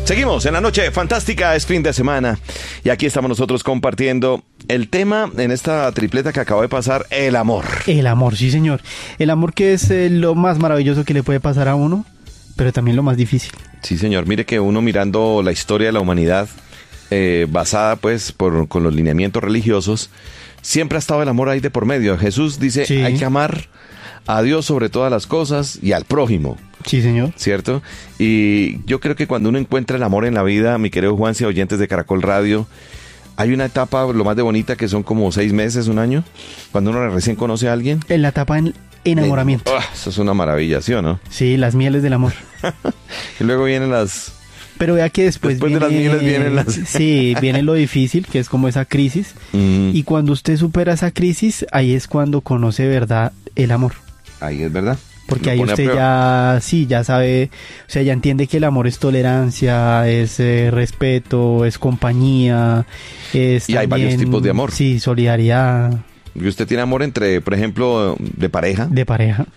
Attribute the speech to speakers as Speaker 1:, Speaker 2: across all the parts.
Speaker 1: Seguimos en la noche fantástica, es fin de semana y aquí estamos nosotros compartiendo el tema en esta tripleta que acaba de pasar, el amor.
Speaker 2: El amor, sí señor. El amor que es lo más maravilloso que le puede pasar a uno, pero también lo más difícil.
Speaker 1: Sí señor, mire que uno mirando la historia de la humanidad basada pues con los lineamientos religiosos, siempre ha estado el amor ahí de por medio. Jesús dice, sí, hay que amar a Dios sobre todas las cosas y al prójimo.
Speaker 2: Sí, señor.
Speaker 1: ¿Cierto? Y yo creo que cuando uno encuentra el amor en la vida, mi querido Juan, y oyentes de Caracol Radio, hay una etapa, lo más de bonita, que son como 6 meses, 1 año, cuando uno recién conoce a alguien.
Speaker 2: En la etapa en enamoramiento.
Speaker 1: Eso es una maravilla, ¿sí o no?
Speaker 2: Sí, las mieles del amor.
Speaker 1: Y luego vienen las...
Speaker 2: Pero vea que después
Speaker 1: de las mieles vienen las...
Speaker 2: Sí, viene lo difícil, que es como esa crisis. Y cuando usted supera esa crisis, ahí es cuando conoce verdad el amor.
Speaker 1: Ahí es verdad.
Speaker 2: Porque ahí usted ya sabe, o sea, ya entiende que el amor es tolerancia, es respeto, es compañía, es
Speaker 1: y
Speaker 2: también,
Speaker 1: hay varios tipos de amor.
Speaker 2: Sí, solidaridad.
Speaker 1: Y usted tiene amor entre, por ejemplo, de pareja.
Speaker 2: De pareja.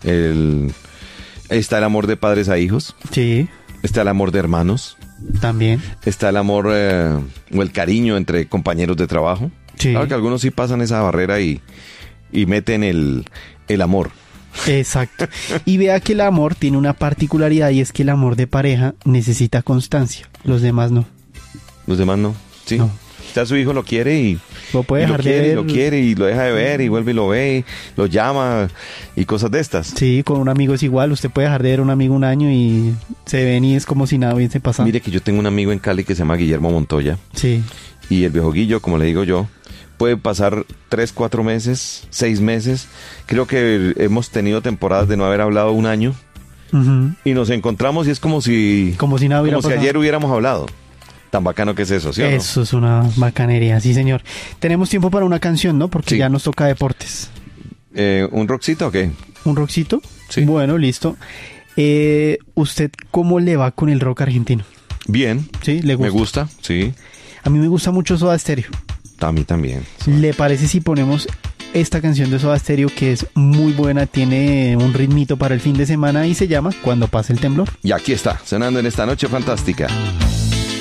Speaker 1: Está el amor de padres a hijos.
Speaker 2: Sí.
Speaker 1: Está el amor de hermanos.
Speaker 2: También.
Speaker 1: Está el amor o el cariño entre compañeros de trabajo.
Speaker 2: Sí.
Speaker 1: Claro que algunos sí pasan esa barrera y meten el amor.
Speaker 2: Exacto. Y vea que el amor tiene una particularidad y es que el amor de pareja necesita constancia. Los demás no.
Speaker 1: Los demás no. Sí.
Speaker 2: No.
Speaker 1: Usted a su hijo lo quiere y
Speaker 2: lo puede dejar de ver.
Speaker 1: Y lo quiere y lo deja de ver y vuelve y lo ve, lo llama y cosas de estas.
Speaker 2: Sí, con un amigo es igual. Usted puede dejar de ver a un amigo 1 año y se ven y es como si nada hubiese pasado.
Speaker 1: Mire que yo tengo un amigo en Cali que se llama Guillermo Montoya.
Speaker 2: Sí.
Speaker 1: Y el viejo Guillo, como le digo yo, puede pasar 3, 4 meses, 6 meses. Creo que hemos tenido temporadas de no haber hablado 1 año. Y nos encontramos y es como si
Speaker 2: nada hubiera pasado.
Speaker 1: Como si ayer hubiéramos hablado. Tan bacano que es eso, ¿sí o no?
Speaker 2: Eso es una bacanería, sí señor. Tenemos tiempo para una canción, ¿no? Porque ya nos toca deportes.
Speaker 1: ¿Un rockcito o qué?
Speaker 2: ¿Un rockcito?
Speaker 1: Sí.
Speaker 2: Bueno, listo. ¿Usted cómo le va con el rock argentino?
Speaker 1: Bien.
Speaker 2: ¿Sí? ¿Le gusta?
Speaker 1: Me gusta, sí.
Speaker 2: A mí me gusta mucho Soda Stereo.
Speaker 1: A mí también.
Speaker 2: ¿Le parece si ponemos esta canción de Soda Stereo, que es muy buena, tiene un ritmito para el fin de semana y se llama Cuando pase el temblor?
Speaker 1: Y aquí está, sonando en esta noche fantástica.